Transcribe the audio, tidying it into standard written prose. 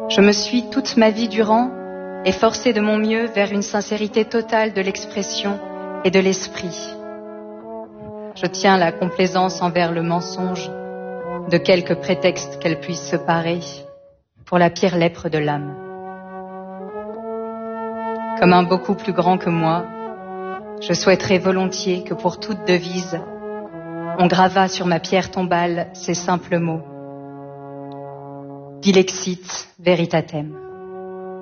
Je me suis toute ma vie durant efforcée de mon mieux vers une sincérité totale de l'expression et de l'esprit. Je tiens la complaisance envers le mensonge, de quelque prétexte qu'elle puisse se parer, pour la pire lèpre de l'âme. Comme un beaucoup plus grand que moi, je souhaiterais volontiers que pour toute devise, on gravât sur ma pierre tombale ces simples mots. Dilexit veritatem.